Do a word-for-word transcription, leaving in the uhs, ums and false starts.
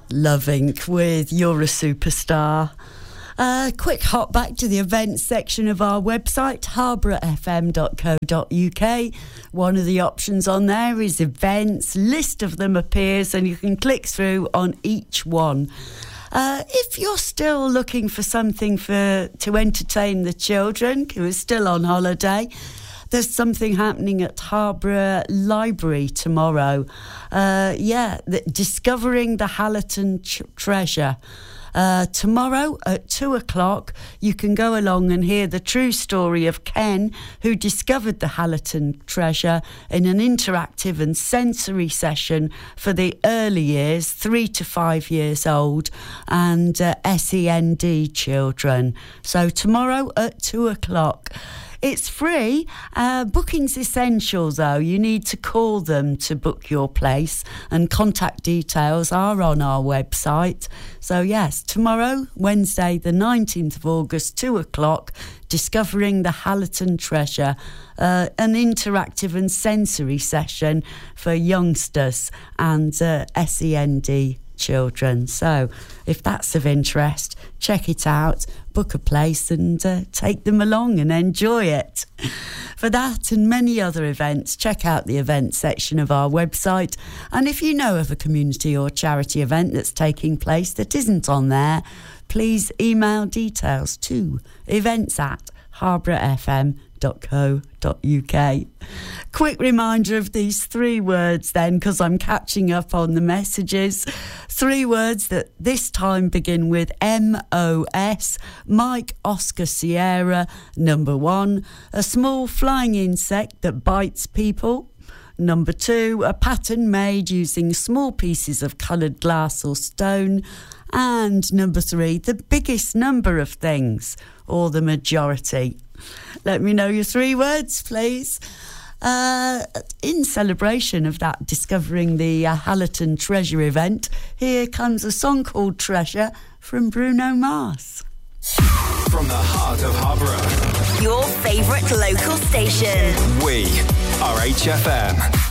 Love Incorporated with You're a Superstar. Uh, quick hop back to the events section of our website, harborough f m dot co dot u k. One of the options on there is events. List of them appears and you can click through on each one. Uh, if you're still looking for something for to entertain the children who are still on holiday, there's something happening at Harborough Library tomorrow. Uh, yeah, the, Discovering the Hallerton ch- Treasure. Uh, tomorrow at two o'clock, you can go along and hear the true story of Ken, who discovered the Hallerton treasure, in an interactive and sensory session for the early years, three to five years old, and uh, S E N D children. So tomorrow at two o'clock. It's free. Uh, booking's essential, though. You need to call them to book your place, and contact details are on our website. So, yes, tomorrow, Wednesday, the nineteenth of August, two o'clock, Discovering the Hallerton Treasure, uh, an interactive and sensory session for youngsters and uh, S E N D children. So if that's of interest, check it out, book a place and uh, take them along and enjoy it. For that and many other events, check out the events section of our website. And if you know of a community or charity event that's taking place that isn't on there, please email details to events at harborough f m dot co dot u k. Quick reminder of these three words then, because I'm catching up on the messages. Three words that this time begin with M O S. Mike Oscar Sierra, number one. A small flying insect that bites people. Number two, a pattern made using small pieces of coloured glass or stone. And number three, the biggest number of things, or the majority. Let me know your three words, please. Uh, in celebration of that Discovering the uh, Hallerton Treasure event, here comes a song called Treasure from Bruno Mars. From the heart of Harborough, your favourite local station. We are H F M.